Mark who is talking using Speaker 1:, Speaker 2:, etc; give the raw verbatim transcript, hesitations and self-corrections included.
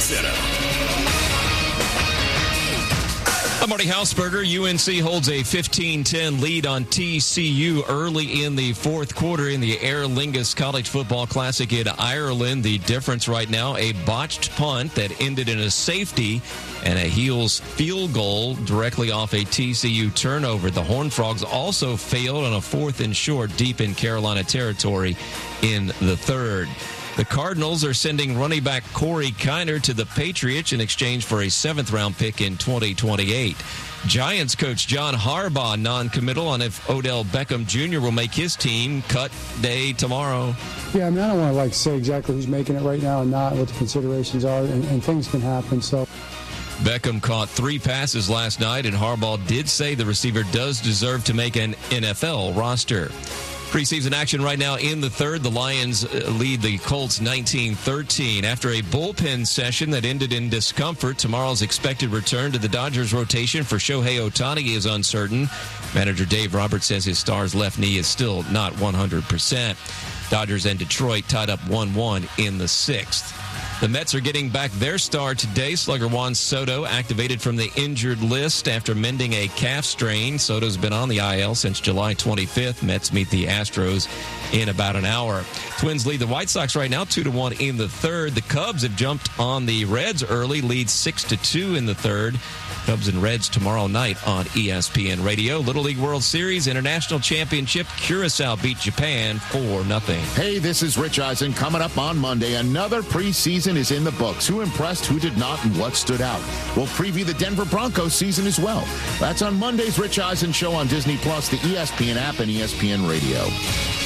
Speaker 1: Center.
Speaker 2: I'm Marty Hausberger. U N C holds a fifteen ten lead on T C U early in the fourth quarter in the Aer Lingus College Football Classic in Ireland. The difference right now, a botched punt that ended in a safety and a Heels field goal directly off a T C U turnover. The Horned Frogs also failed on a fourth and short deep in Carolina territory in the third. The Cardinals are sending running back Corey Kiner to the Patriots in exchange for a seventh-round pick in twenty twenty-eight. Giants coach John Harbaugh non-committal on if Odell Beckham Junior will make his team cut day tomorrow.
Speaker 3: Yeah, I mean, I don't want to like say exactly who's making it right now and not, what the considerations are, and, and things can happen, so...
Speaker 2: Beckham caught three passes last night, and Harbaugh did say the receiver does deserve to make an N F L roster. Preseason action right now in the third. The Lions lead the Colts nineteen thirteen. After a bullpen session that ended in discomfort, tomorrow's expected return to the Dodgers rotation for Shohei Ohtani is uncertain. Manager Dave Roberts says his star's left knee is still not one hundred percent. Dodgers and Detroit tied up one one in the sixth. The Mets are getting back their star today. Slugger Juan Soto activated from the injured list after mending a calf strain. Soto's been on the I L since July twenty-fifth. Mets meet the Astros in about an hour. Twins lead the White Sox right now two to one in the third. The Cubs have jumped on the Reds early, lead six to two in the third. Cubs and Reds tomorrow night on E S P N Radio. Little League World Series International Championship. Curacao beat Japan four nothing.
Speaker 4: Hey, this is Rich Eisen. Coming up on Monday, another preseason is in the books. Who impressed, who did not, and what stood out? We'll preview the Denver Broncos season as well. That's on Monday's Rich Eisen Show on Disney Plus, the E S P N app, and E S P N Radio.